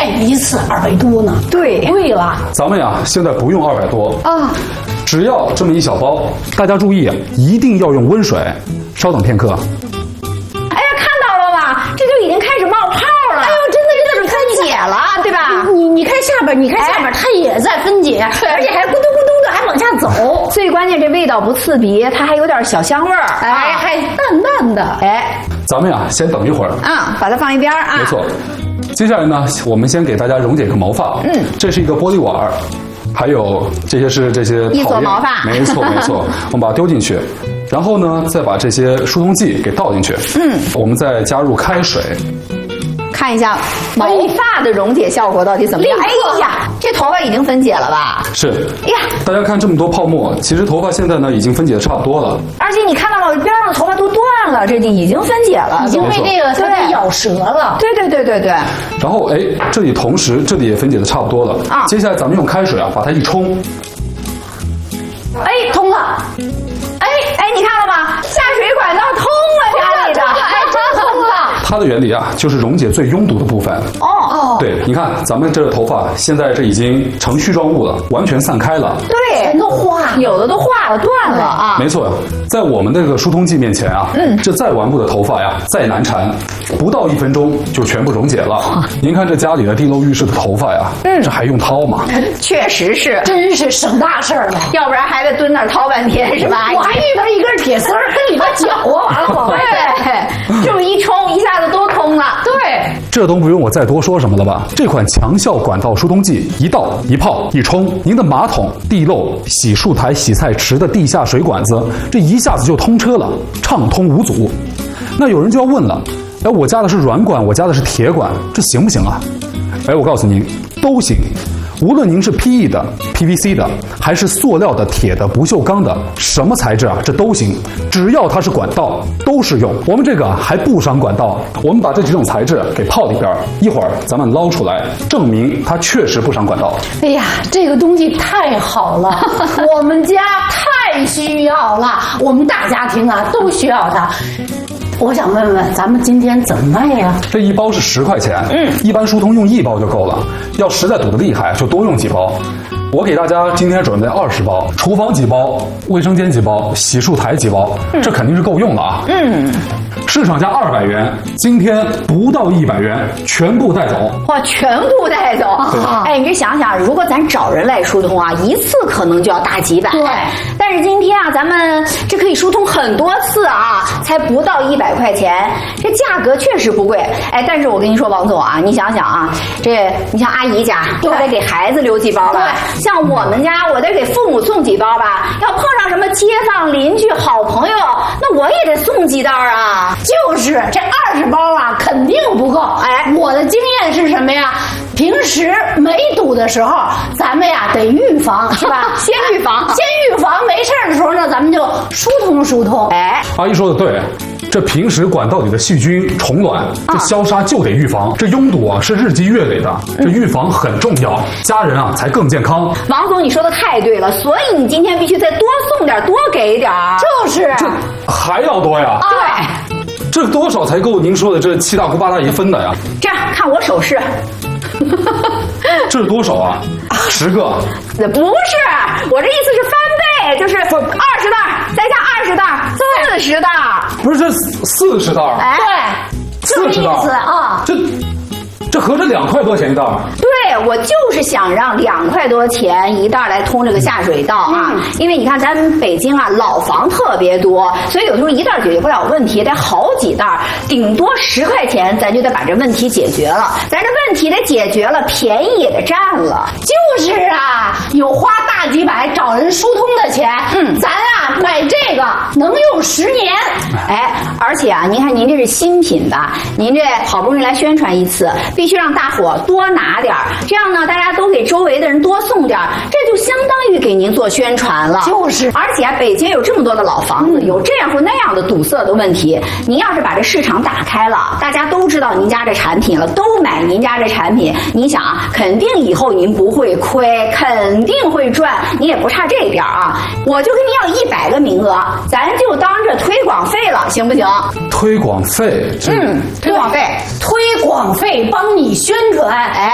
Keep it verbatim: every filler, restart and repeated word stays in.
哎，一次二百多呢。 对， 贵了。 咱们呀，现在不用二百多啊， 只要这么一小包。大家注意，一定要用温水。稍等片刻。 哎呀，看到了吧？这就已经开始冒泡了。 哎呦，真的真的是分解了，对吧？ 你你看下边，你看下边，它也在分解，而且还咕嘟咕嘟的还往下走。 最关键，这味道不刺鼻，它还有点小香味儿， 哎，还淡淡的。 哎， 咱们呀，先等一会儿。 啊，把它放一边啊。 没错。接下来呢，我们先给大家溶解个毛发。嗯，这是一个玻璃碗，还有这些是这些一撮毛发。 没错没错，我们把它丢进去，然后呢，再把这些疏通剂给倒进去。嗯，我们再加入开水。 看一下毛发的溶解效果到底怎么样？哎呀，这头发已经分解了吧？ 是。 哎呀， 大家看这么多泡沫，其实头发现在呢已经分解的差不多了。 而且你看到了边上的头发都断了，这就已经分解了， 已经被这个它给咬折了。 对对对对对。 然后哎，这里同时这里也分解的差不多了啊。接下来咱们用开水啊把它一冲。 哎，通了。 哎哎，你看了吗？下水管道通了，家里的， 哎，真通了。 它的原理啊，就是溶解最拥堵的部分。 哦， 对，你看咱们这个头发现在这已经成絮状物了，完全散开了。 对， 全都化了， 有的都化了、断了啊。 没错，在我们这个疏通剂面前啊，嗯，这再顽固的头发呀，再难缠，不到一分钟就全部溶解了。您看这家里的地漏浴室的头发呀，嗯，这还用掏吗？ 确实是， 真是省大事儿了， 要不然还得蹲那儿掏半天，是吧？ 我还遇到一根铁丝儿跟里边搅啊，完了我对，这么一冲，一下子都通了。 对， 这都不用我再多说什么了吧？这款强效管道疏通剂，一倒一泡一冲，您的马桶、地漏、洗漱台、洗菜池的地下水管子，这一下子就通车了，畅通无阻。那有人就要问了，哎，我家的是软管，我家的是铁管，这行不行啊？哎，我告诉您，都行。无论您是 P E 的、P V C 的，还是塑料的、铁的、不锈钢的，什么材质啊，这都行，只要它是管道，都适用。我们这个还不伤管道，我们把这几种材质给泡里边，一会儿咱们捞出来，证明它确实不伤管道。 哎呀，这个东西太好了，我们家太需要了，我们大家庭啊都需要它。我想问问，咱们今天怎么卖呀？ 这一包是十块钱，嗯，一般疏通用一包就够了，要实在堵得厉害，就多用几包。我给大家今天准备二十包，厨房几包，卫生间几包，洗漱台几包，嗯、这肯定是够用了啊。嗯，市场价二百元，今天不到一百元，全部带走。 哇，全部带走！哎，你这想想，如果咱找人来疏通啊，一次可能就要大几百。 对， 但是今天啊，咱们这可以疏通很多次啊，才不到一百块钱，这价格确实不贵。哎，但是我跟您说，王总啊，你想想啊，这你像阿姨家，她得给孩子留几包吧？像我们家，我得给父母送几包吧？要碰上什么街坊邻居、好朋友，那我也得送几袋啊。 就是这二十包啊，肯定不够。哎，我的经验是什么呀？平时没堵的时候，咱们呀得预防，是吧？ 先预防， 先预防，没事的时候呢，咱们就疏通疏通。 哎， 阿姨说的对。这平时管道里的细菌、虫卵，这消杀就得预防。这拥堵啊是日积月累的，这预防很重要，家人啊才更健康。 王总，你说的太对了，所以你今天必须再多送点，多给点。 就是， 这还要多呀？ 对， 这多少才够您说的这七大姑八大姨分的呀？ 这样看我手势。 这是多少啊？十个？ 不是，我这意思是翻倍，就是二十袋，再加二十袋，四十袋。 不是，这四十袋。 哎， 对， 四十袋啊， 这这合着两块多钱一袋。 对，我就是想让两块多钱一袋来通这个下水道啊，嗯、因为你看咱们北京啊老房特别多，所以有时候一袋解决不了问题，得好几袋，顶多十块钱咱就得把这问题解决了。咱这问题得解决了，便宜也得占了。 就是啊，有花大几百找人疏通的钱，嗯，咱啊买这个能用十年。 哎，而且啊，您看您这是新品吧？您这好不容易来宣传一次，必须让大伙多拿点儿。这样呢，大家都给周围的人多送点儿，这就相当于给您做宣传了。 就是， 而且啊，北京有这么多的老房子，嗯、有这样或那样的堵塞的问题，您要是把这市场打开了，大家都知道您家这产品了，都买您家这产品，你想啊，肯定以后您不会亏，肯定会赚，你也不差这一点啊。我就跟您要一百个名额，咱就当这推广费了，行不行？ 推广费？ 嗯，推广费， 推广费帮你宣传，哎。